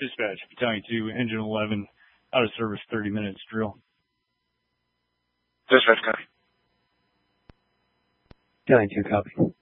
Dispatch, Battalion 2, Engine 11, out of service 30 minutes, drill. Dispatch, copy. Battalion 2, copy.